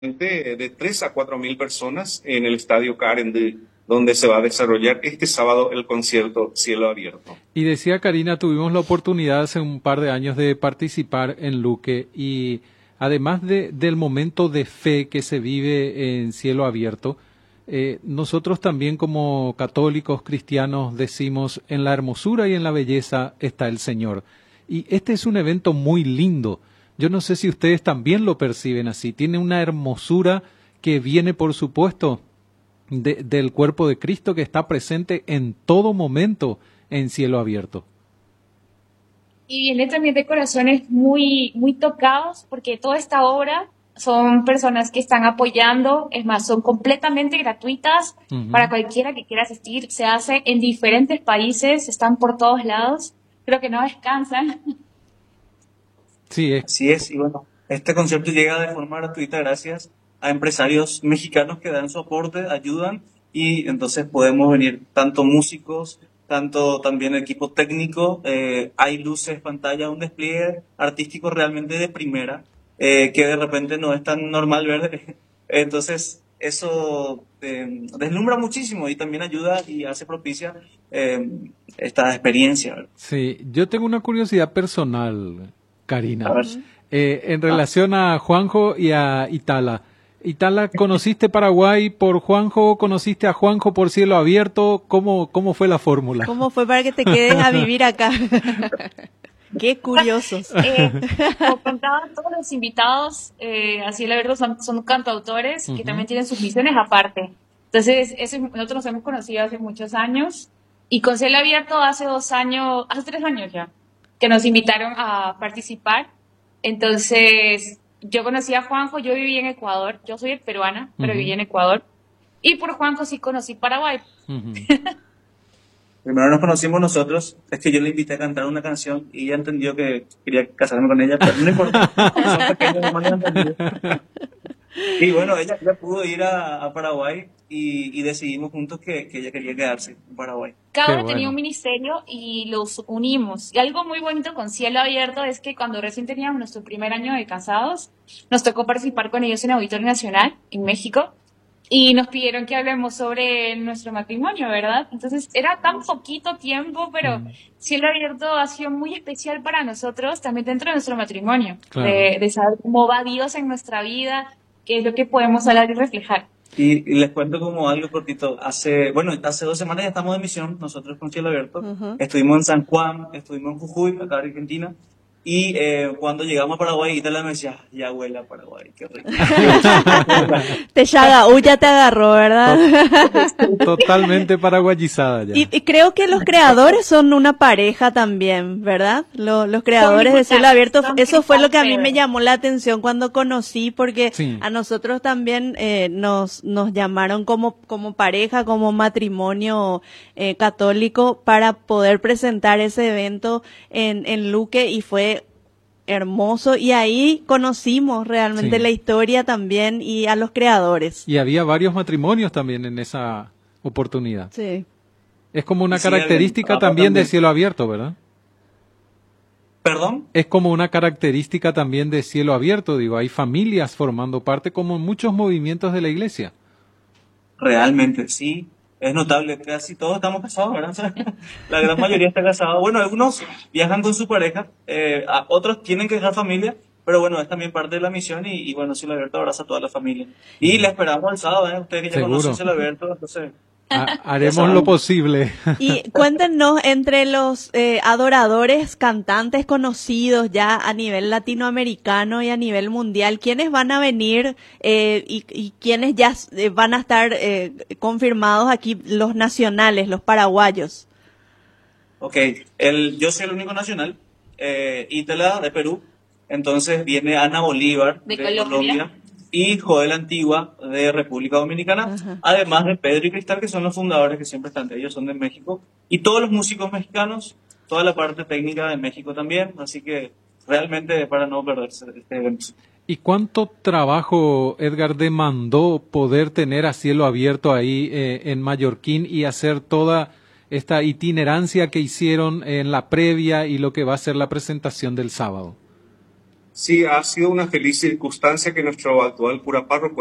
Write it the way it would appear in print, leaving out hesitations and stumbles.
de 3 a 4 mil personas en el estadio Carendí, donde se va a desarrollar este sábado el concierto Cielo Abierto. Y decía Karina, tuvimos la oportunidad hace un par de años de participar en Luque y además del momento de fe que se vive en Cielo Abierto, nosotros también como católicos cristianos decimos en la hermosura y en la belleza está el Señor. Y este es un evento muy lindo. Yo no sé si ustedes también lo perciben así. Tiene una hermosura que viene, por supuesto, del cuerpo de Cristo que está presente en todo momento en Cielo Abierto. Y viene también de corazones muy, muy tocados, porque toda esta obra son personas que están apoyando, es más, son completamente gratuitas para cualquiera que quiera asistir. Se hace en diferentes países, están por todos lados. Creo que no descansan. Sí, Así es, y bueno, este concierto llega de forma gratuita gracias a empresarios mexicanos que dan su aporte, ayudan, y entonces podemos venir tanto músicos, tanto también equipo técnico, hay luces, pantalla, un despliegue artístico realmente de primera, que de repente no es tan normal ver. Entonces eso deslumbra muchísimo y también ayuda y hace propicia esta experiencia, ¿verdad? sí, yo tengo una curiosidad personal, Karina, A ver. en relación a Juanjo y a Itala. Itala, ¿conociste Paraguay por Juanjo? ¿Conociste a Juanjo por Cielo Abierto? ¿Cómo fue la fórmula? ¿Cómo fue para que te quedes a vivir acá? Qué curiosos. Como contaban todos los invitados, así la verdad son cantautores que también tienen sus misiones aparte. Entonces, nosotros nos hemos conocido hace muchos años y con Cielo Abierto hace 3 años ya, que nos invitaron a participar. Entonces, yo conocí a Juanjo, yo viví en Ecuador, yo soy peruana, pero viví en Ecuador. Y por Juanjo sí conocí Paraguay. Primero nos conocimos nosotros, es que yo le invité a cantar una canción y ella entendió que quería casarme con ella, pero no importa, son pequeños, no me han entendido. Y bueno, ella pudo ir a Paraguay y decidimos juntos que ella quería quedarse en Paraguay. Cada uno Qué tenía bueno. un ministerio y los unimos. Y algo muy bonito con Cielo Abierto es que cuando recién teníamos nuestro primer año de casados, nos tocó participar con ellos en Auditorio Nacional en México y nos pidieron que hablemos sobre nuestro matrimonio, ¿verdad? Entonces era tan poquito tiempo, pero Cielo Abierto ha sido muy especial para nosotros también dentro de nuestro matrimonio, Claro. de saber cómo va Dios en nuestra vida, qué es lo que podemos hablar y reflejar. Y les cuento como algo cortito. Hace 2 semanas ya estamos de misión, nosotros con Cielo Abierto. Estuvimos en San Juan, estuvimos en Jujuy, acá en Argentina. Y cuando llegamos a Paraguay, Itala me decía, ya huele a Paraguay, qué rico. Ya te agarró, ¿verdad? Totalmente paraguayizada ya. Y creo que los creadores son una pareja también, ¿verdad? Los creadores de Cielo Abierto, eso fue lo que a mí me llamó la atención cuando conocí, porque Sí. a nosotros también nos llamaron como pareja, como matrimonio católico para poder presentar ese evento en Luque y fue hermoso y ahí conocimos realmente Sí. la historia también y a los creadores. Y había varios matrimonios también en esa oportunidad. Sí. Es como una Sí, característica había- también de también. Cielo Abierto, ¿verdad? ¿Perdón? Es como una característica también de Cielo Abierto, digo, hay familias formando parte como en muchos movimientos de la iglesia. Realmente, sí. Es notable, casi todos estamos casados, ¿verdad? O sea, la gran mayoría está casada. Bueno, algunos viajan con su pareja, otros tienen que dejar familia, pero bueno, es también parte de la misión y bueno, Cielo Abierto abraza a toda la familia. Y la esperamos el sábado, ¿eh? Ustedes que ya Seguro. conocen Cielo Abierto, entonces... Haremos lo posible. Y cuéntenos, entre los adoradores, cantantes conocidos ya a nivel latinoamericano y a nivel mundial, ¿quiénes van a venir y quiénes ya van a estar confirmados aquí, los nacionales, los paraguayos? Ok, yo soy el único nacional, Itala de Perú, entonces viene Ana Bolívar De de Colombia. Colombia y Joel Antigua de República Dominicana, además de Pedro y Cristal, que son los fundadores que siempre están, ellos son de México, y todos los músicos mexicanos, toda la parte técnica de México también, así que realmente para no perderse este evento. ¿Y cuánto trabajo, Edgar, demandó poder tener a Cielo Abierto ahí en Mallorquín y hacer toda esta itinerancia que hicieron en la previa y lo que va a ser la presentación del sábado? Sí, ha sido una feliz circunstancia que nuestro actual cura párroco